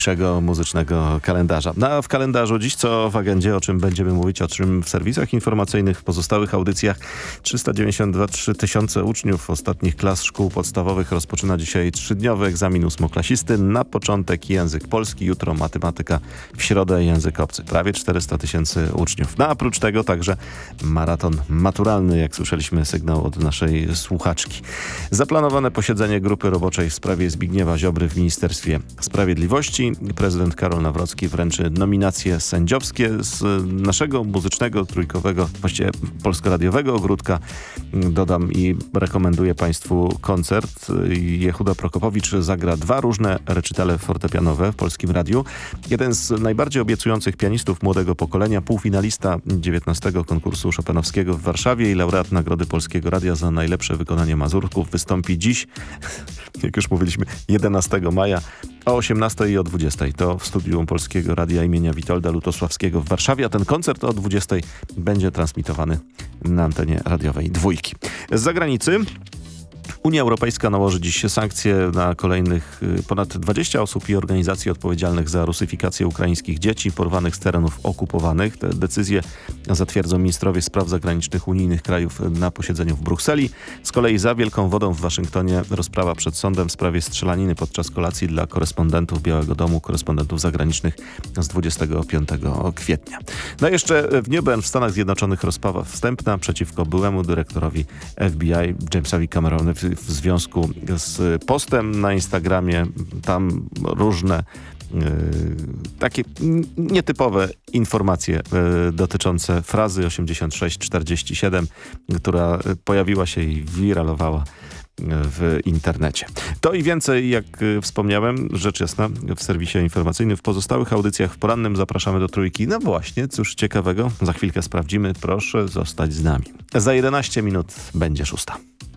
Muzycznego kalendarza. No, a w kalendarzu dziś co w agendzie, o czym będziemy mówić, o czym w serwisach informacyjnych, w pozostałych audycjach. 392 tysiące uczniów ostatnich klas szkół podstawowych rozpoczyna dzisiaj 3-dniowy egzamin ósmoklasisty. Na początek język polski, jutro matematyka, w środę język obcy. Prawie 400 tysięcy uczniów. No a oprócz tego także maraton maturalny, jak słyszeliśmy sygnał od naszej słuchaczki. Zaplanowane posiedzenie grupy roboczej w sprawie Zbigniewa Ziobry w Ministerstwie Sprawiedliwości. Prezydent Karol Nawrocki wręczy nominacje sędziowskie z naszego muzycznego, trójkowego, właściwie polsko-radiowego ogródka. Dodam i rekomenduję Państwu koncert. Jehuda Prokopowicz zagra 2 różne recitale fortepianowe w Polskim Radiu. Jeden z najbardziej obiecujących pianistów młodego pokolenia, półfinalista 19 konkursu chopinowskiego w Warszawie i laureat Nagrody Polskiego Radia za najlepsze wykonanie mazurków, wystąpi dziś, jak już mówiliśmy, 11 maja o 18 i o 20. To w studium Polskiego Radia imienia Witolda Lutosławskiego w Warszawie, a ten koncert o 20 będzie transmitowany na antenie radiowej Dwójki. Z zagranicy Unia Europejska nałoży dziś sankcje na kolejnych ponad 20 osób i organizacji odpowiedzialnych za rusyfikację ukraińskich dzieci porwanych z terenów okupowanych. Te decyzje zatwierdzą ministrowie spraw zagranicznych unijnych krajów na posiedzeniu w Brukseli. Z kolei za wielką wodą w Waszyngtonie rozprawa przed sądem w sprawie strzelaniny podczas kolacji dla korespondentów Białego Domu, korespondentów zagranicznych z 25 kwietnia. No i jeszcze w New w Stanach Zjednoczonych rozprawa wstępna przeciwko byłemu dyrektorowi FBI Jamesowi Cameronowi w związku z postem na Instagramie. Tam różne takie nietypowe informacje dotyczące frazy 8647, która pojawiła się i wiralowała w internecie. To i więcej, jak wspomniałem, rzecz jasna, w serwisie informacyjnym. W pozostałych audycjach w porannym zapraszamy do Trójki. No właśnie, cóż ciekawego, za chwilkę sprawdzimy. Proszę zostać z nami. Za 11 minut będzie 6.